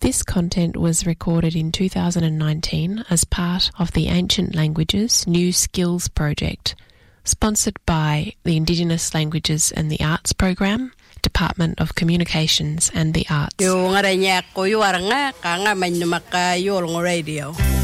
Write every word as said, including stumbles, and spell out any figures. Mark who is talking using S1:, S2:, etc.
S1: This content was recorded in two thousand nineteen as part of the Ancient Languages New Skills Project, sponsored by the Indigenous Languages and the Arts Program, Department of Communications and the Arts.
S2: Yung nga rin niya ko yung aranga, kanga man yung maka yung radio.